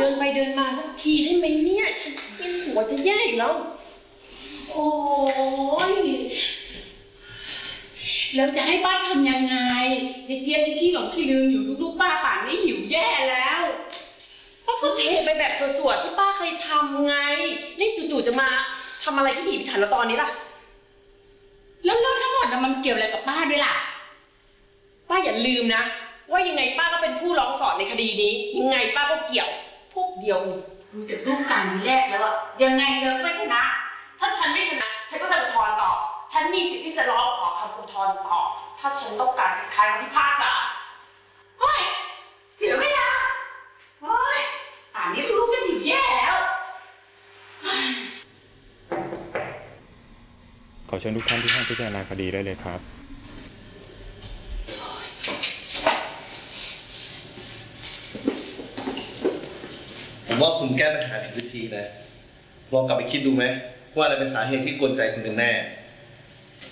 ดินไปเดินมาสักทีได้ไหมเนี่ยฉันเป็นหัวจะแย่อีกแล้วโอ้ยแล้วจะให้ป้าทำยังไงเจี๊ยบที่ขี้หลงขี้ลืมอยู่ลูกๆป้าป่านนี้หิวแย่แล้วป้าก็เทไปแบบสวดๆที่ป้าเคยทำไงนี่จู่ๆจะมาทำอะไรที่ถีบถันแล้วตอนนี้ล่ะแล้วเรื่องทั้งหมดมันเกี่ยวอะไรกับป้าด้วยล่ะป้าอย่าลืมนะว่ายังไงป้าก็เป็นผู้ร้องสอนในคดีนี้ยังไงป้าก็เกี่ยวพวกเดียวดูจากรูปการณ์แรกแล้วอะยังไงเธอก็ไม่ชนะถ้าฉันไม่ชนะฉันก็จะอุทธรณ์ต่อฉันมีสิทธิ์ที่จะร้องขอคำอุทธรณ์ต่อถ้าฉันต้องการคัดค้านคำพิพากษาเฮ้ยเสียเวลาเฮ้ยป่านนี้ลูกจะหิวแย่แล้วขอเชิญทุกท่านที่ห้องพิจารณาคดีได้เลยครับผมว่าคุณแก้ปัญหาผิดวิธีนะลองกลับไปคิดดูไหมว่าอะไรเป็นสาเหตุที่กวนใจคุณกันแน่